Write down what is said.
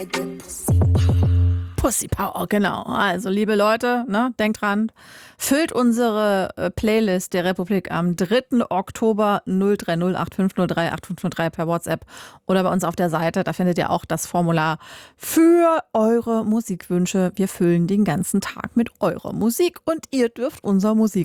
Pussy Power, genau. Also, liebe Leute, ne, denkt dran, füllt unsere Playlist der Republik am 3. Oktober 03085038503 per WhatsApp oder bei uns auf der Seite. Da findet ihr auch das Formular für eure Musikwünsche. Wir füllen den ganzen Tag mit eurer Musik und ihr dürft unser Musik